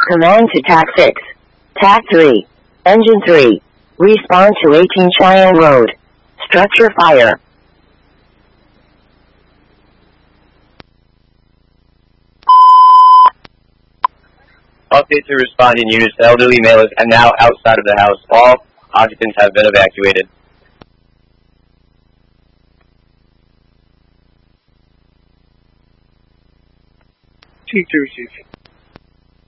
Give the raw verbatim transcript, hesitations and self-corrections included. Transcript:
Command to T A C six. T A C three. Engine three. Respond to eighteen Cheyenne Road. Structure fire. Update to responding units. The elderly male is now outside of the house. All occupants have been evacuated. T two, Chief.